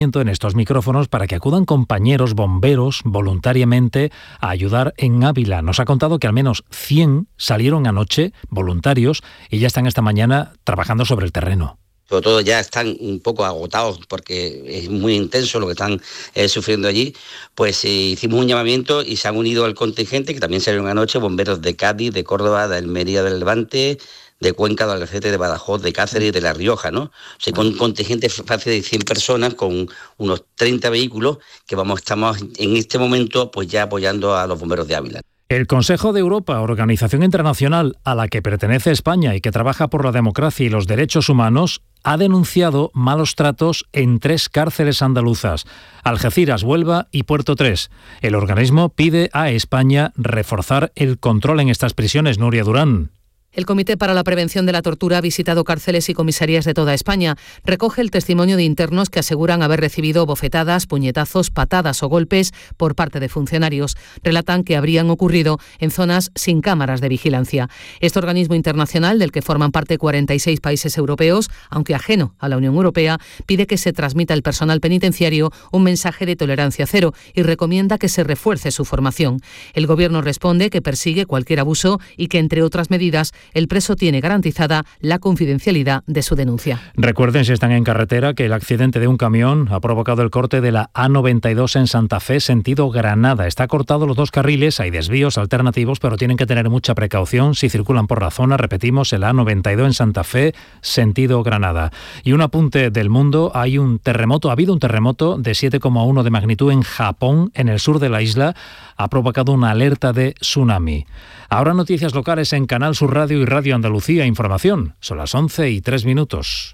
en estos micrófonos para que acudan compañeros bomberos voluntariamente a ayudar en Ávila. Nos ha contado que al menos 100 salieron anoche voluntarios y ya están esta mañana trabajando sobre el terreno. Sobre todo ya están un poco agotados porque es muy intenso lo que están sufriendo allí. Pues hicimos un llamamiento y se han unido al contingente, que también salieron anoche, bomberos de Cádiz, de Córdoba, de Almería, del Levante, de Cuenca, de Albacete, de Badajoz, de Cáceres y de La Rioja, ¿no? O sea, con un contingente fácil de 100 personas, con unos 30 vehículos, que estamos en este momento pues ya apoyando a los bomberos de Ávila. El Consejo de Europa, organización internacional a la que pertenece España y que trabaja por la democracia y los derechos humanos, ha denunciado malos tratos en 3 cárceles andaluzas, Algeciras, Huelva y Puerto 3. El organismo pide a España reforzar el control en estas prisiones. Nuria Durán. El Comité para la Prevención de la Tortura ha visitado cárceles y comisarías de toda España. Recoge el testimonio de internos que aseguran haber recibido bofetadas, puñetazos, patadas o golpes por parte de funcionarios. Relatan que habrían ocurrido en zonas sin cámaras de vigilancia. Este organismo internacional, del que forman parte 46 países europeos, aunque ajeno a la Unión Europea, pide que se transmita al personal penitenciario un mensaje de tolerancia cero y recomienda que se refuerce su formación. El Gobierno responde que persigue cualquier abuso y que, entre otras medidas, el preso tiene garantizada la confidencialidad de su denuncia. Recuerden, si están en carretera, que el accidente de un camión ha provocado el corte de la A92 en Santa Fe, sentido Granada. Está cortado los 2 carriles, hay desvíos alternativos, pero tienen que tener mucha precaución si circulan por la zona. Repetimos, el A92 en Santa Fe, sentido Granada. Y un apunte del mundo, ha habido un terremoto de 7,1 de magnitud en Japón, en el sur de la isla, ha provocado una alerta de tsunami. Ahora noticias locales en Canal Sur Radio y Radio Andalucía Información. Son las 11:03.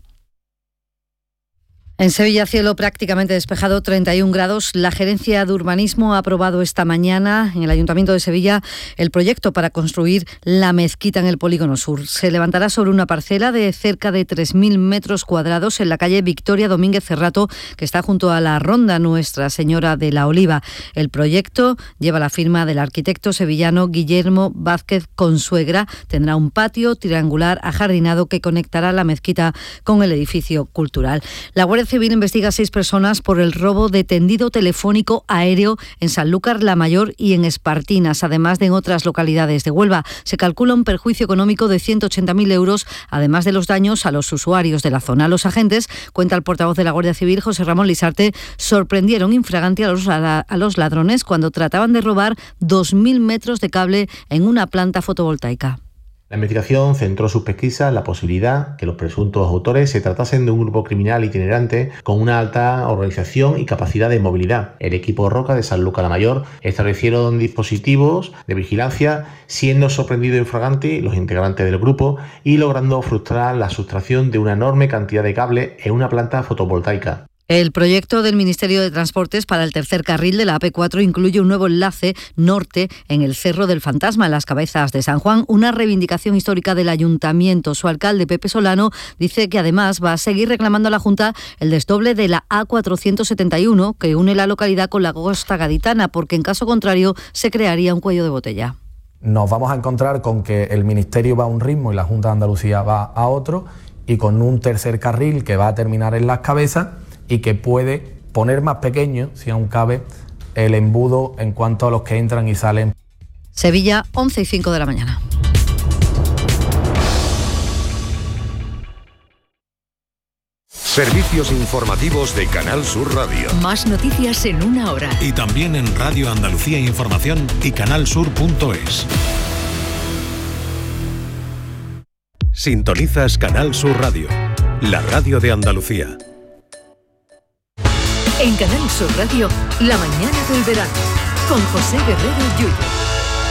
En Sevilla, cielo prácticamente despejado, 31 grados. La Gerencia de Urbanismo ha aprobado esta mañana en el Ayuntamiento de Sevilla el proyecto para construir la mezquita en el Polígono Sur. Se levantará sobre una parcela de cerca de 3.000 metros cuadrados en la calle Victoria Domínguez Cerrato, que está junto a la Ronda Nuestra Señora de la Oliva. El proyecto lleva la firma del arquitecto sevillano Guillermo Vázquez Consuegra. Tendrá un patio triangular ajardinado que conectará la mezquita con el edificio cultural. La Guardia Civil investiga a 6 personas por el robo de tendido telefónico aéreo en Sanlúcar la Mayor y en Espartinas, además de en otras localidades de Huelva. Se calcula un perjuicio económico de 180.000 euros, además de los daños a los usuarios de la zona. Los agentes, cuenta el portavoz de la Guardia Civil, José Ramón Lisarte, sorprendieron infraganti a los ladrones cuando trataban de robar 2.000 metros de cable en una planta fotovoltaica. La investigación centró sus pesquisas en la posibilidad que los presuntos autores se tratasen de un grupo criminal itinerante con una alta organización y capacidad de movilidad. El equipo Roca de Sanlúcar la Mayor establecieron dispositivos de vigilancia, siendo sorprendidos infraganti los integrantes del grupo y logrando frustrar la sustracción de una enorme cantidad de cable en una planta fotovoltaica. El proyecto del Ministerio de Transportes para el tercer carril de la AP4 incluye un nuevo enlace norte en el Cerro del Fantasma, en las Cabezas de San Juan, una reivindicación histórica del Ayuntamiento. Su alcalde, Pepe Solano, dice que además va a seguir reclamando a la Junta el desdoble de la A471, que une la localidad con la costa gaditana, porque en caso contrario se crearía un cuello de botella. Nos vamos a encontrar con que el Ministerio va a un ritmo y la Junta de Andalucía va a otro, y con un tercer carril que va a terminar en Las Cabezas y que puede poner más pequeño, si aún cabe, el embudo en cuanto a los que entran y salen. Sevilla, 11:05 de la mañana. Servicios informativos de Canal Sur Radio. Más noticias en una hora. Y también en Radio Andalucía Información y canalsur.es. Sintonizas Canal Sur Radio, la radio de Andalucía. En Canal Sur Radio, la mañana del verano, con José Guerrero Yuyu.